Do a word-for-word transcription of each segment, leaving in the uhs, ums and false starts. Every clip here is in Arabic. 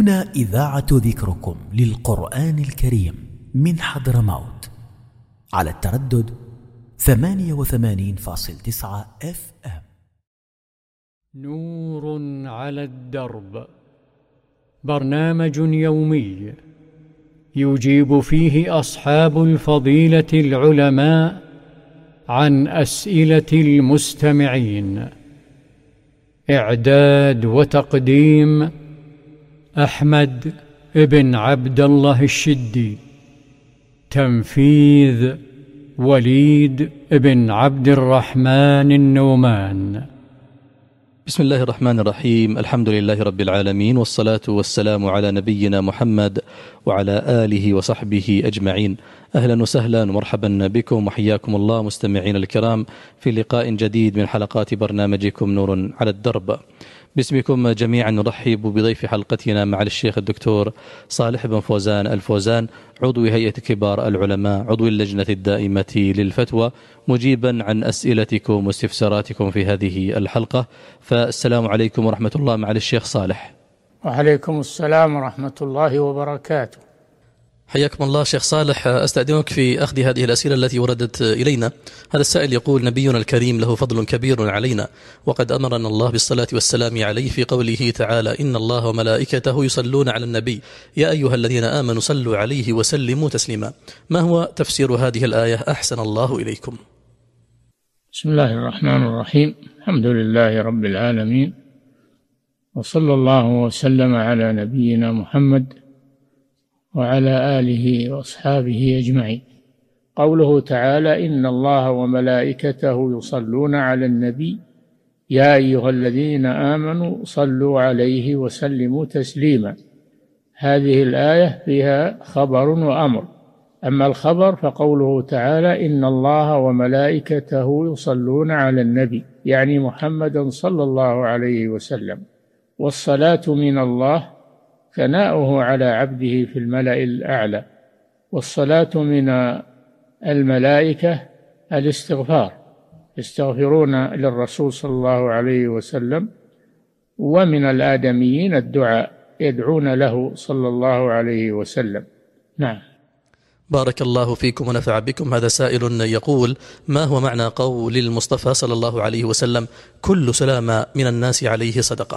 هنا إذاعة ذكركم للقرآن الكريم من حضرموت على التردد ثمانية وثمانين فاصلة تسعة اف ام. نور على الدرب، برنامج يومي يجيب فيه أصحاب الفضيلة العلماء عن أسئلة المستمعين. إعداد وتقديم أحمد بن عبد الله الشدي. تنفيذ وليد بن عبد الرحمن النومان. بسم الله الرحمن الرحيم. الحمد لله رب العالمين، والصلاة والسلام على نبينا محمد وعلى آله وصحبه أجمعين. أهلا وسهلا ومرحبا بكم وحياكم الله مستمعين الكرام في لقاء جديد من حلقات برنامجكم نور على الدرب. باسمكم جميعا نرحب بضيف حلقتنا مع الشيخ الدكتور صالح بن فوزان الفوزان، عضو هيئة كبار العلماء، عضو اللجنة الدائمة للفتوى، مجيبا عن أسئلتكم واستفساراتكم في هذه الحلقة. فالسلام عليكم ورحمة الله مع الشيخ صالح. وعليكم السلام ورحمة الله وبركاته. حياكم الله شيخ صالح. أستأذنك في أخذ هذه الأسئلة التي وردت إلينا. هذا السائل يقول: نبينا الكريم له فضل كبير علينا، وقد أمرنا الله بالصلاة والسلام عليه في قوله تعالى: إن الله وملائكته يصلون على النبي يا أيها الذين آمنوا صلوا عليه وسلموا تسليما. ما هو تفسير هذه الآية أحسن الله إليكم؟ بسم الله الرحمن الرحيم. الحمد لله رب العالمين، وصلى الله وسلم على نبينا محمد وعلى آله وأصحابه أجمعين. قوله تعالى: إن الله وملائكته يصلون على النبي يا أيها الذين آمنوا صلوا عليه وسلموا تسليما. هذه الآية فيها خبر وأمر. أما الخبر فقوله تعالى: إن الله وملائكته يصلون على النبي، يعني محمدا صلى الله عليه وسلم. والصلاة من الله ثناؤه على عبده في الملأ الأعلى، والصلاة من الملائكة الاستغفار، يستغفرون للرسول صلى الله عليه وسلم. ومن الآدميين الدعاء، يدعون له صلى الله عليه وسلم. نعم. بارك الله فيكم ونفع بكم. هذا سائل يقول: ما هو معنى قول المصطفى صلى الله عليه وسلم: كل سلامة من الناس عليه صدقة؟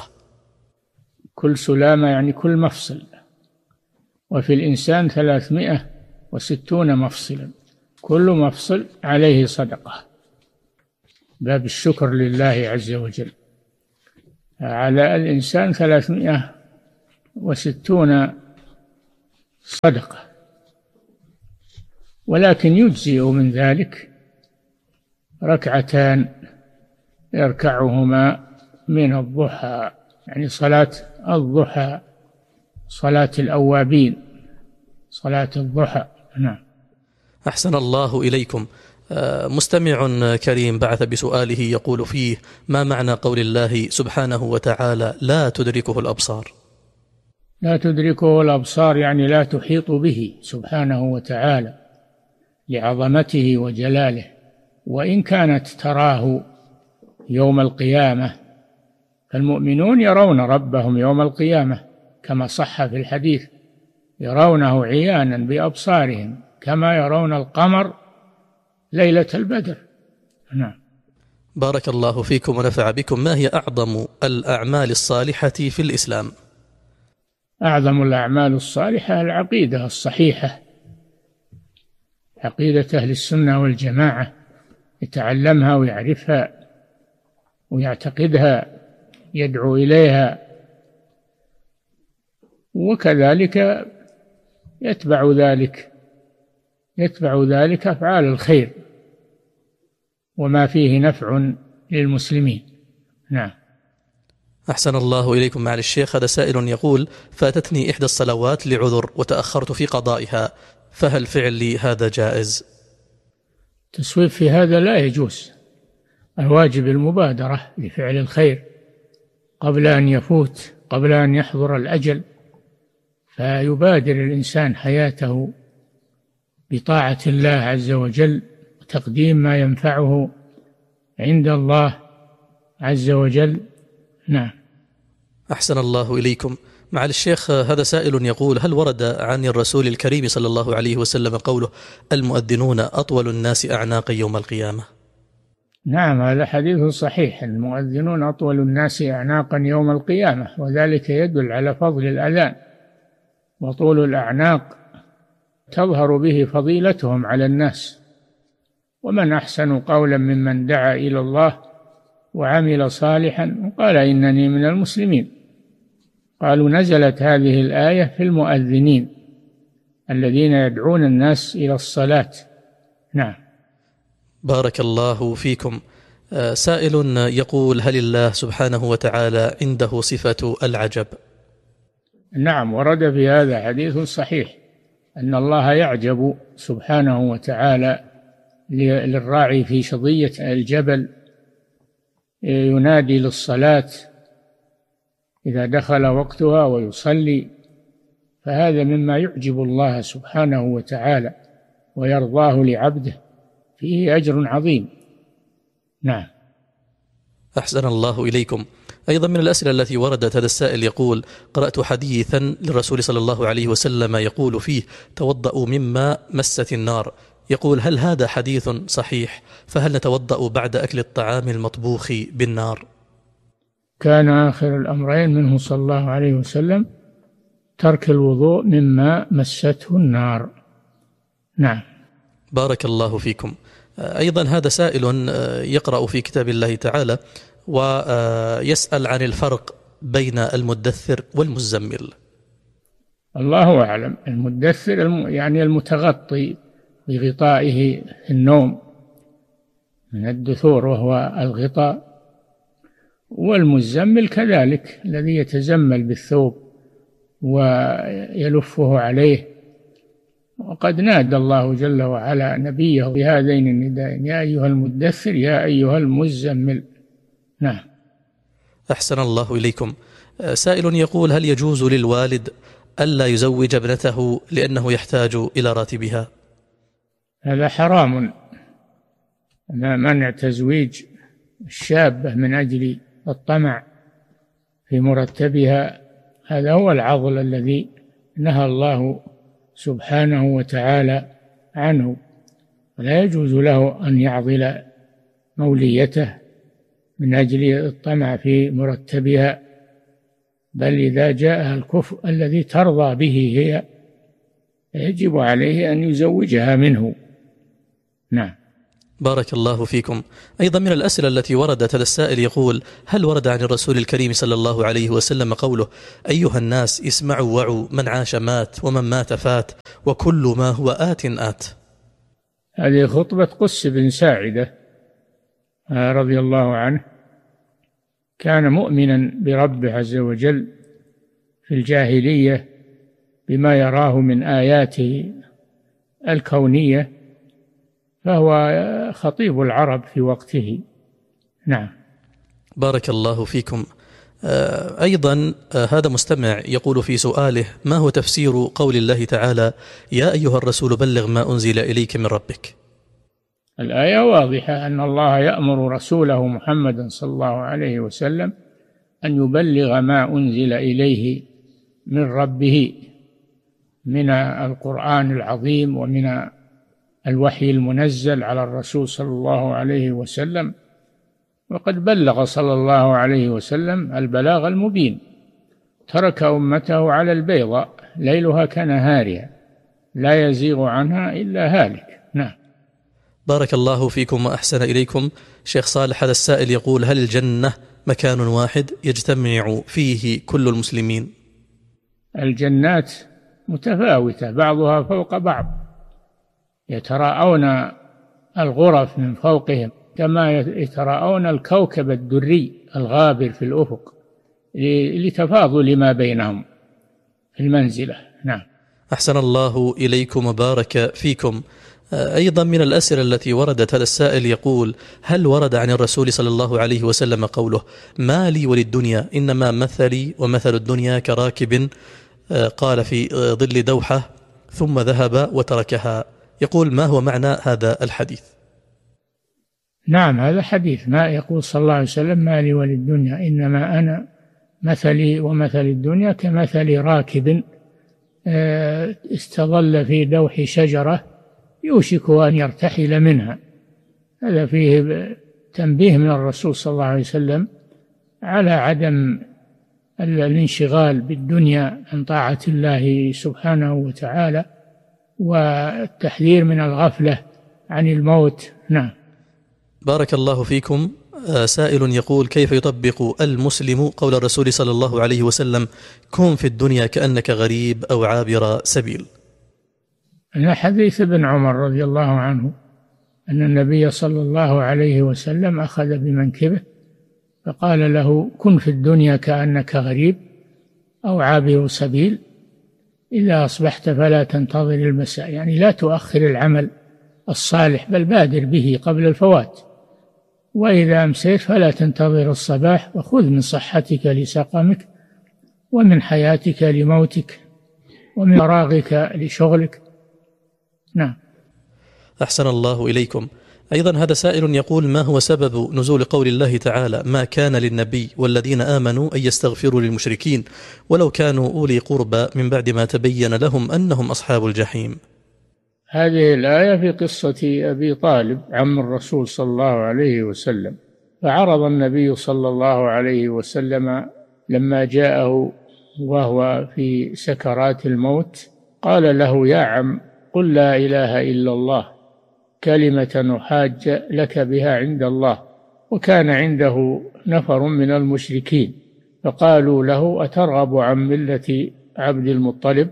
كل سلامة يعني كل مفصل، وفي الإنسان ثلاثمائة وستون مفصلا، كل مفصل عليه صدقة. باب الشكر لله عز وجل. على الإنسان ثلاثمائة وستون صدقة، ولكن يجزئ من ذلك ركعتان يركعهما من الضحى، يعني صلاة الضحى، صلاة الأوابين، صلاة الضحى. نعم. أحسن الله إليكم. مستمع كريم بعث بسؤاله يقول فيه: ما معنى قول الله سبحانه وتعالى: لا تدركه الأبصار؟ لا تدركه الأبصار يعني لا تحيط به سبحانه وتعالى لعظمته وجلاله، وإن كانت تراه يوم القيامة، فالمؤمنون يرون ربهم يوم القيامة كما صح في الحديث: يرونه عيانا بأبصارهم كما يرون القمر ليلة البدر. نعم. بارك الله فيكم ونفع بكم. ما هي أعظم الأعمال الصالحة في الإسلام؟ أعظم الأعمال الصالحة العقيدة الصحيحة، عقيدة أهل السنة والجماعة، يتعلمها ويعرفها ويعتقدها، يدعو إليها، وكذلك يتبع ذلك يتبع ذلك أفعال الخير وما فيه نفع للمسلمين. نعم. أحسن الله إليكم مع الشيخ. هذا سائل يقول: فاتتني إحدى الصلوات لعذر وتأخرت في قضائها، فهل فعلي هذا جائز؟ التسويف في هذا لا يجوز. الواجب المبادرة لفعل الخير قبل أن يفوت، قبل أن يحضر الأجل، فيبادر الإنسان حياته بطاعة الله عز وجل وتقديم ما ينفعه عند الله عز وجل. نعم. أحسن الله إليكم. معالي الشيخ، هذا سائل يقول: هل ورد عن الرسول الكريم صلى الله عليه وسلم قوله: المؤذنون أطول الناس أعناقا يوم القيامة؟ نعم، هذا حديث صحيح، المؤذنون أطول الناس أعناقا يوم القيامة، وذلك يدل على فضل الأذان، وطول الأعناق تظهر به فضيلتهم على الناس. ومن أحسن قولا ممن دعا إلى الله وعمل صالحا وقال إنني من المسلمين. قالوا نزلت هذه الآية في المؤذنين الذين يدعون الناس إلى الصلاة. نعم. بارك الله فيكم. سائل يقول: هل الله سبحانه وتعالى عنده صفة العجب؟ نعم، ورد في هذا حديث صحيح أن الله يعجب سبحانه وتعالى للراعي في شظية الجبل، ينادي للصلاة إذا دخل وقتها ويصلي، فهذا مما يعجب الله سبحانه وتعالى ويرضاه لعبده، فيه أجر عظيم. نعم. أحسن الله إليكم. أيضا من الأسئلة التي وردت، هذا السائل يقول: قرأت حديثا للرسول صلى الله عليه وسلم يقول فيه: توضأوا مما مست النار. يقول: هل هذا حديث صحيح؟ فهل نتوضأ بعد أكل الطعام المطبوخ بالنار؟ كان آخر الأمرين منه صلى الله عليه وسلم ترك الوضوء مما مسته النار. نعم. بارك الله فيكم. أيضا هذا سائل يقرأ في كتاب الله تعالى ويسأل عن الفرق بين المدثر والمزمل. الله أعلم. المدثر يعني المتغطي بغطائه النوم من الدثور وهو الغطاء، والمزمل كذلك الذي يتزمل بالثوب ويلفه عليه. وقد نادى الله جل وعلا نبيه بهذين النداءين: يا أيها المدثر يا أيها المزمل. نعم. أحسن الله إليكم. سائل يقول: هل يجوز للوالد ألا يزوج ابنته لأنه يحتاج إلى راتبها؟ هذا حرام، منع تزويج الشابة من أجل الطمع في مرتبها، هذا هو العضل الذي نهى الله سبحانه وتعالى عنه. ولا يجوز له أن يعضل موليته من أجل الطمع في مرتبها، بل إذا جاءها الكفء الذي ترضى به هي يجب عليه أن يزوجها منه. نعم. بارك الله فيكم. أيضا من الأسئلة التي وردت، هذا السائل يقول: هل ورد عن الرسول الكريم صلى الله عليه وسلم قوله: أيها الناس اسمعوا وعوا، من عاش مات ومن مات فات وكل ما هو آت آت؟ هذه خطبة قس بن ساعدة رضي الله عنه، كان مؤمنا بربه عز وجل في الجاهلية بما يراه من آياته الكونية، فهو خطيب العرب في وقته. نعم. بارك الله فيكم. أيضا هذا مستمع يقول في سؤاله: ما هو تفسير قول الله تعالى: يا أيها الرسول بلغ ما أنزل إليك من ربك؟ الآية واضحة أن الله يأمر رسوله محمدا صلى الله عليه وسلم أن يبلغ ما أنزل إليه من ربه من القرآن العظيم ومن الوحي المنزل على الرسول صلى الله عليه وسلم. وقد بلغ صلى الله عليه وسلم البلاغ المبين، ترك أمته على البيضاء ليلها كنهارها لا يزيغ عنها إلا هالك. نعم. بارك الله فيكم وأحسن إليكم. شيخ صالح، هذا السائل يقول: هل الجنة مكان واحد يجتمع فيه كل المسلمين؟ الجنات متفاوتة بعضها فوق بعض، يتراءون الغرف من فوقهم كما يتراءون الكوكب الدري الغابر في الأفق لتفاضل ما بينهم في المنزلة. نعم. أحسن الله إليكم وبارك فيكم. أيضا من الأسئلة التي وردت، هذا السائل يقول: هل ورد عن الرسول صلى الله عليه وسلم قوله: ما لي وللدنيا إنما مثلي ومثل الدنيا كراكب قال في ظل دوحة ثم ذهب وتركها؟ يقول: ما هو معنى هذا الحديث؟ نعم، هذا حديث، ما يقول صلى الله عليه وسلم: ما لي وللدنيا إنما أنا مثلي ومثل الدنيا كمثل راكب استظل في دوح شجرة يوشك أن يرتحل منها. هذا فيه تنبيه من الرسول صلى الله عليه وسلم على عدم الانشغال بالدنيا عن طاعة الله سبحانه وتعالى، والتحذير من الغفلة عن الموت. نعم. بارك الله فيكم. سائل يقول: كيف يطبق المسلم قول الرسول صلى الله عليه وسلم: كن في الدنيا كأنك غريب أو عابر سبيل؟ من حديث ابن عمر رضي الله عنه أن النبي صلى الله عليه وسلم أخذ بمنكبه فقال له: كن في الدنيا كأنك غريب أو عابر سبيل، إذا أصبحت فلا تنتظر المساء، يعني لا تؤخر العمل الصالح بل بادر به قبل الفوات، وإذا أمسيت فلا تنتظر الصباح، وخذ من صحتك لسقمك ومن حياتك لموتك ومن فراغك لشغلك. نعم. أحسن الله إليكم. أيضا هذا سائل يقول: ما هو سبب نزول قول الله تعالى: ما كان للنبي والذين آمنوا أن يستغفروا للمشركين ولو كانوا أولي قربى من بعد ما تبين لهم أنهم أصحاب الجحيم؟ هذه الآية في قصة أبي طالب عم الرسول صلى الله عليه وسلم، فعرض النبي صلى الله عليه وسلم لما جاءه وهو في سكرات الموت قال له: يا عم، قل لا إله إلا الله كلمة أحاج لك بها عند الله. وكان عنده نفر من المشركين فقالوا له: أترغب عن ملة عبد المطلب؟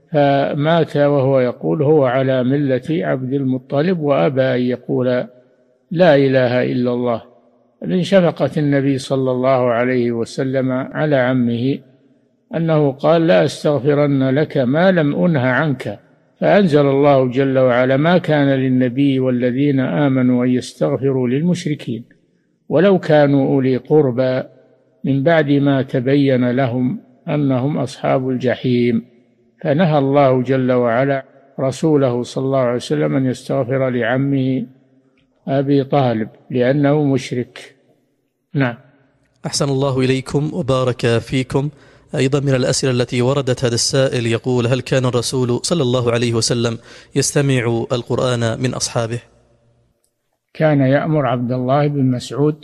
فمات وهو يقول: هو على ملة عبد المطلب، وأبى أن يقول لا إله إلا الله. من شفقة النبي صلى الله عليه وسلم على عمه أنه قال: لا أستغفرن لك ما لم أنه عنك. فأنزل الله جل وعلا: ما كان للنبي والذين آمنوا أن يستغفروا للمشركين ولو كانوا أولي قربى من بعد ما تبين لهم أنهم أصحاب الجحيم. فنهى الله جل وعلا رسوله صلى الله عليه وسلم أن يستغفر لعمه أبي طالب لأنه مشرك. نعم. أحسن الله إليكم وبارك فيكم. أيضا من الأسئلة التي وردت هذا السائل يقول: هل كان الرسول صلى الله عليه وسلم يستمع القرآن من أصحابه؟ كان يأمر عبد الله بن مسعود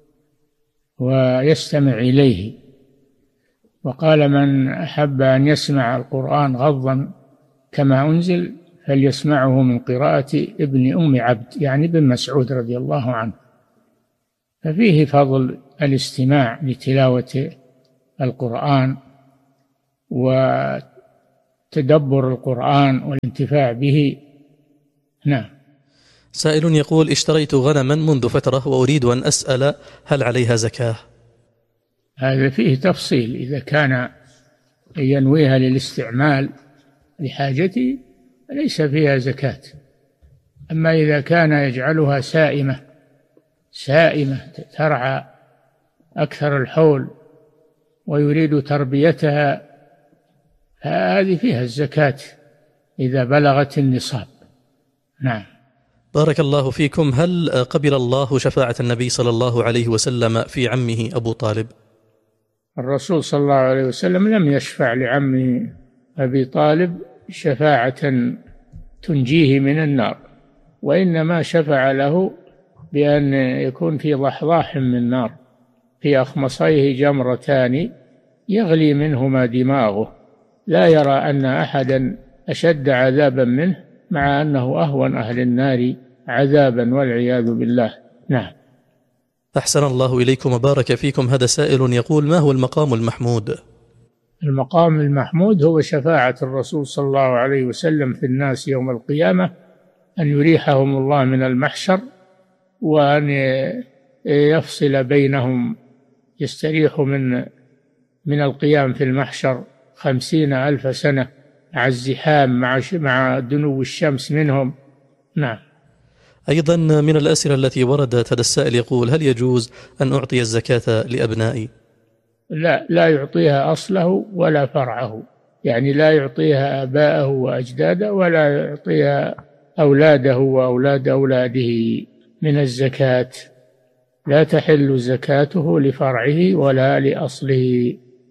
ويستمع إليه، وقال: من أحب أن يسمع القرآن غضا كما أنزل فليسمعه من قراءة ابن أم عبد، يعني ابن مسعود رضي الله عنه. ففيه فضل الاستماع لتلاوة القرآن وتدبر القرآن والانتفاع به. نعم. سائل يقول: اشتريت غنما منذ فترة وأريد أن أسأل هل عليها زكاة؟ هذا فيه تفصيل. إذا كان ينويها للاستعمال لحاجته ليس فيها زكاة، أما إذا كان يجعلها سائمة سائمة ترعى أكثر الحول ويريد تربيتها هذه فيها الزكاة إذا بلغت النصاب. نعم. بارك الله فيكم. هل قبل الله شفاعة النبي صلى الله عليه وسلم في عمه أبو طالب؟ الرسول صلى الله عليه وسلم لم يشفع لعمه أبي طالب شفاعة تنجيه من النار، وإنما شفع له بأن يكون في ضحضاح من نار في أخمصيه جمرتان يغلي منهما دماغه، لا يرى أن أحدا أشد عذابا منه، مع أنه أهون أهل النار عذابا والعياذ بالله. نعم. أحسن الله إليكم وبارك فيكم. هذا سائل يقول: ما هو المقام المحمود؟ المقام المحمود هو شفاعة الرسول صلى الله عليه وسلم في الناس يوم القيامة، أن يريحهم الله من المحشر وأن يفصل بينهم، يستريحوا من من القيام في المحشر خمسين ألف سنة مع الزحام مع مع دنو الشمس منهم. نعم. أيضا من الأسئلة التي وردت هذا السائل يقول: هل يجوز أن أعطي الزكاة لأبنائي؟ لا، لا يعطيها أصله ولا فرعه، يعني لا يعطيها آباءه وأجداده ولا يعطيها أولاده وأولاد أولاده من الزكاة، لا تحل زكاته لفرعه ولا لأصله.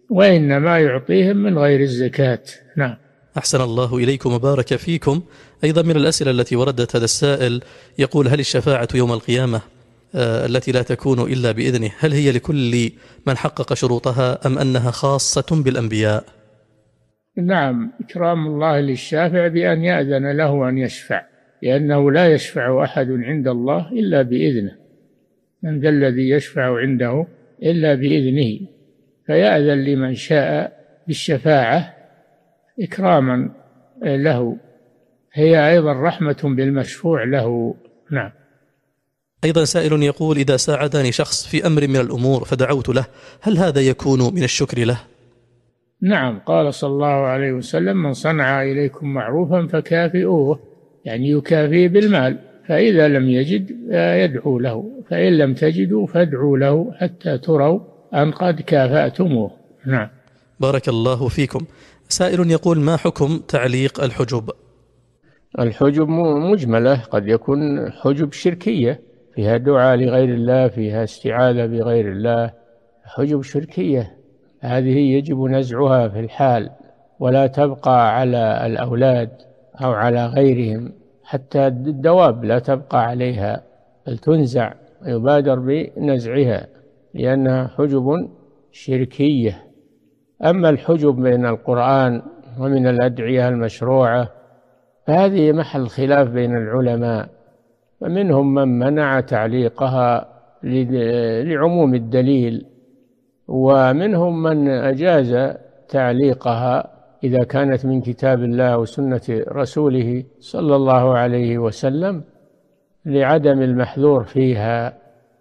وإنما يعطيهم من غير الزكاة. نعم. أحسن الله إليكم وبارك فيكم. أيضا من الأسئلة التي وردت هذا السائل يقول: هل الشفاعة يوم القيامة آه التي لا تكون إلا بإذنه هل هي لكل من حقق شروطها أم أنها خاصة بالأنبياء؟ نعم، إكرام الله للشافع بأن يأذن له أن يشفع، لأنه لا يشفع أحد عند الله إلا بإذنه. من ذا الذي يشفع عنده إلا بإذنه، فيأذن لمن شاء بالشفاعة إكراما له، هي أيضا رحمة بالمشفوع له. نعم. أيضا سائل يقول: إذا ساعدني شخص في أمر من الأمور فدعوت له، هل هذا يكون من الشكر له؟ نعم، قال صلى الله عليه وسلم: من صنع إليكم معروفا فكافئوه، يعني يكافئ بالمال، فإذا لم يجد يدعو له، فإن لم تجدوا فادعوا له حتى تروا أن قد كافأتموه. نعم. بارك الله فيكم. سائل يقول: ما حكم تعليق الحجب؟ الحجب مجملة، قد يكون حجب شركية فيها دعاء لغير الله، فيها استعاذة بغير الله، حجب شركية هذه يجب نزعها في الحال، ولا تبقى على الأولاد أو على غيرهم، حتى الدواب لا تبقى عليها بل تنزع، يبادر بنزعها لأنها حجب شركية. أما الحجب من القرآن ومن الأدعية المشروعة فهذه محل خلاف بين العلماء، فمنهم من منع تعليقها لعموم الدليل، ومنهم من أجاز تعليقها إذا كانت من كتاب الله وسنة رسوله صلى الله عليه وسلم لعدم المحذور فيها.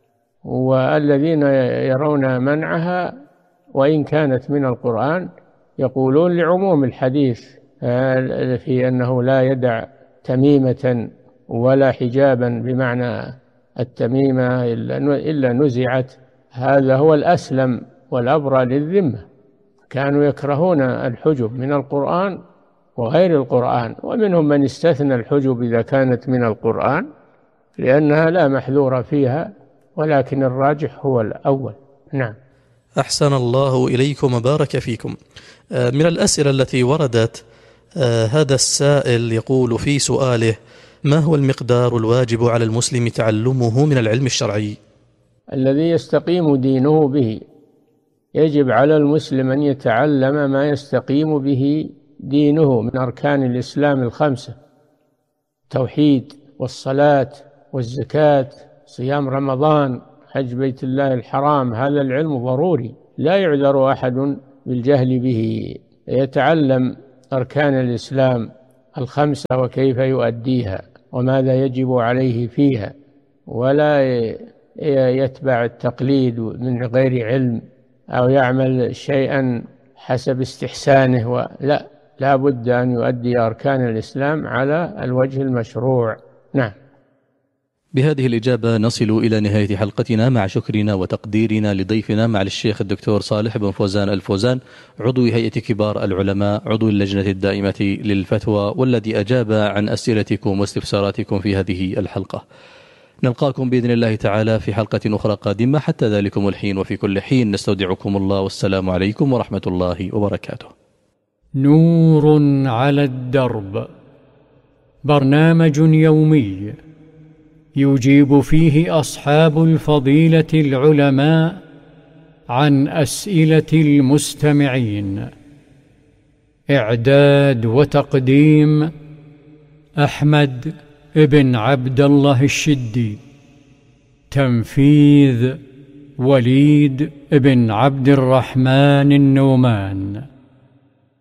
والذين يرون منعها وإن كانت من القرآن يقولون لعموم الحديث في أنه لا يدع تميمة ولا حجابا بمعنى التميمة إلا نزعت، هذا هو الأسلم والأبرى للذمة. كانوا يكرهون الحجب من القرآن وغير القرآن، ومنهم من استثنى الحجب إذا كانت من القرآن لأنها لا محذور فيها، ولكن الراجح هو الأول. نعم. أحسن الله إليكم وبارك فيكم. من الأسئلة التي وردت هذا السائل يقول في سؤاله: ما هو المقدار الواجب على المسلم تعلمه من العلم الشرعي؟ الذي يستقيم دينه به، يجب على المسلم أن يتعلم ما يستقيم به دينه من أركان الإسلام الخمسة: التوحيد والصلاة والزكاة، صيام رمضان، حج بيت الله الحرام. هذا العلم ضروري لا يعذر أحد بالجهل به، يتعلم أركان الإسلام الخمسة وكيف يؤديها وماذا يجب عليه فيها، ولا يتبع التقليد من غير علم أو يعمل شيئا حسب استحسانه، ولا لا بد أن يؤدي أركان الإسلام على الوجه المشروع. نعم. بهذه الإجابة نصل إلى نهاية حلقتنا، مع شكرنا وتقديرنا لضيفنا مع الشيخ الدكتور صالح بن فوزان الفوزان، عضو هيئة كبار العلماء، عضو اللجنة الدائمة للفتوى، والذي أجاب عن أسئلتكم واستفساراتكم في هذه الحلقة. نلقاكم بإذن الله تعالى في حلقة أخرى قادمة، حتى ذلكم الحين وفي كل حين نستودعكم الله، والسلام عليكم ورحمة الله وبركاته. نور على الدرب، برنامج يومي يجيب فيه أصحاب الفضيلة العلماء عن أسئلة المستمعين. إعداد وتقديم أحمد ابن عبد الله الشدي. تنفيذ وليد ابن عبد الرحمن النومان.